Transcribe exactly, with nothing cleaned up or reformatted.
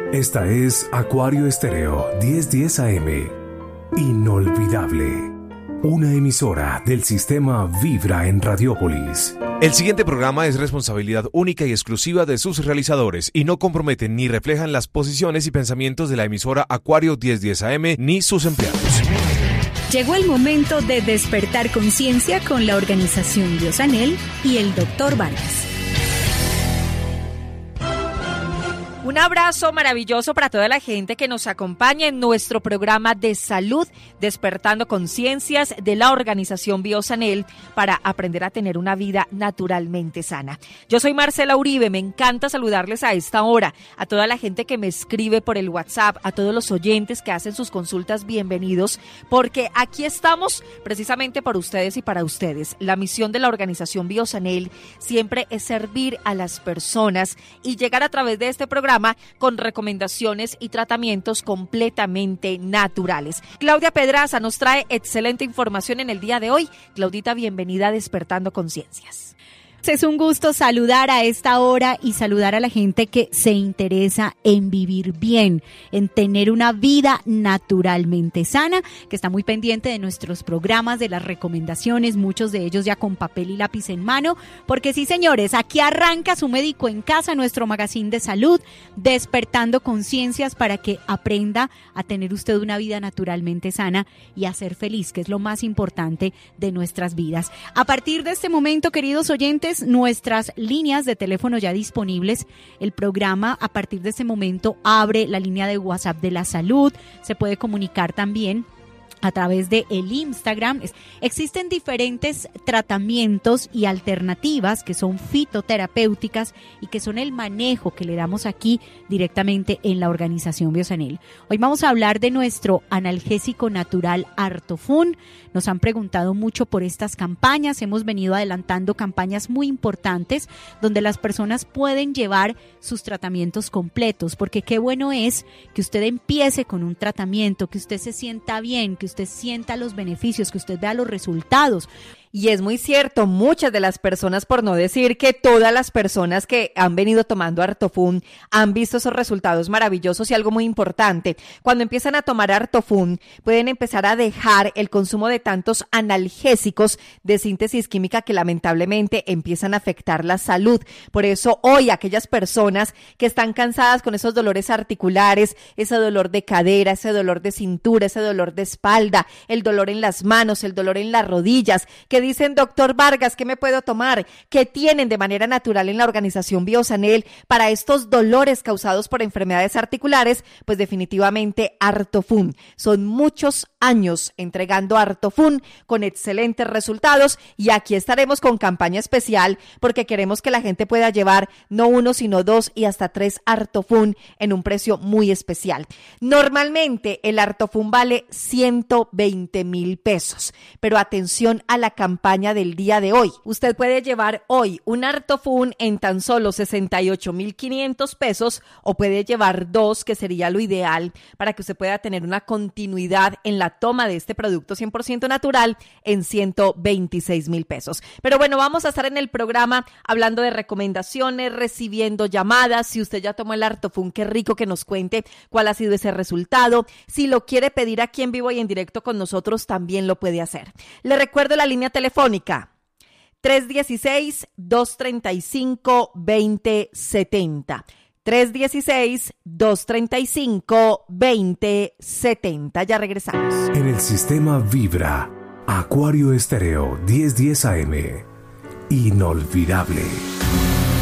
Esta es Acuario Estéreo diez diez A M. Inolvidable. Una emisora del sistema Vibra en Radiópolis. El siguiente programa es responsabilidad única y exclusiva de sus realizadores y no comprometen ni reflejan las posiciones y pensamientos de la emisora Acuario diez diez A M ni sus empleados. Llegó el momento de despertar conciencia con la organización Biosanel y el doctor Vargas. Un abrazo maravilloso para toda la gente que nos acompaña en nuestro programa de salud, Despertando Conciencias de la organización Biosanel para aprender a tener una vida naturalmente sana. Yo soy Marcela Uribe, me encanta saludarles a esta hora, a toda la gente que me escribe por el WhatsApp, a todos los oyentes que hacen sus consultas, bienvenidos, porque aquí estamos precisamente por ustedes y para ustedes. La misión de la organización Biosanel siempre es servir a las personas y llegar a través de este programa con recomendaciones y tratamientos completamente naturales. Claudia Pedraza nos trae excelente información en el día de hoy. Claudita, bienvenida a Despertando Conciencias. Es un gusto saludar a esta hora y saludar a la gente que se interesa en vivir bien, en tener una vida naturalmente sana, que está muy pendiente de nuestros programas, de las recomendaciones, muchos de ellos ya con papel y lápiz en mano, porque sí, señores, aquí arranca Su Médico en Casa, nuestro magazine de salud, Despertando Conciencias para que aprenda a tener usted una vida naturalmente sana y a ser feliz, que es lo más importante de nuestras vidas. A partir de este momento, queridos oyentes, nuestras líneas de teléfono ya disponibles. El programa a partir de este momento abre la línea de WhatsApp de la salud. Se puede comunicar también a través de el Instagram. Existen diferentes tratamientos y alternativas que son fitoterapéuticas y que son el manejo que le damos aquí directamente en la organización Biosanel. Hoy vamos a hablar de nuestro analgésico natural Artofun. Nos han preguntado mucho por estas campañas. Hemos venido adelantando campañas muy importantes donde las personas pueden llevar sus tratamientos completos, porque qué bueno es que usted empiece con un tratamiento, que usted se sienta bien, que usted sienta los beneficios, que usted vea los resultados. Y es muy cierto, muchas de las personas, por no decir que todas las personas que han venido tomando Artofun han visto esos resultados maravillosos y algo muy importante. Cuando empiezan a tomar Artofun, pueden empezar a dejar el consumo de tantos analgésicos de síntesis química que lamentablemente empiezan a afectar la salud. Por eso hoy aquellas personas que están cansadas con esos dolores articulares, ese dolor de cadera, ese dolor de cintura, ese dolor de espalda, el dolor en las manos, el dolor en las rodillas, que dicen, doctor Vargas, ¿qué me puedo tomar? ¿Qué tienen de manera natural en la organización Biosanel para estos dolores causados por enfermedades articulares? Pues definitivamente Artofun. Son muchos años entregando Artofun con excelentes resultados y aquí estaremos con campaña especial porque queremos que la gente pueda llevar no uno sino dos y hasta tres Artofun en un precio muy especial. Normalmente el Artofun vale ciento veinte mil pesos, pero atención a la campaña del día de hoy. Usted puede llevar hoy un Artofun en tan solo sesenta y ocho mil quinientos pesos o puede llevar dos, que sería lo ideal para que usted pueda tener una continuidad en la toma de este producto cien por ciento natural en ciento veintiséis mil pesos. Pero bueno, vamos a estar en el programa hablando de recomendaciones, recibiendo llamadas. Si usted ya tomó el Artofun, qué rico que nos cuente cuál ha sido ese resultado. Si lo quiere pedir aquí en vivo y en directo con nosotros, también lo puede hacer. Le recuerdo la línea telefónica tres uno seis, dos tres cinco, dos cero siete cero. tres uno seis, dos tres cinco, dos cero siete cero. Ya regresamos. En el sistema Vibra, Acuario Estéreo diez diez A M. Inolvidable.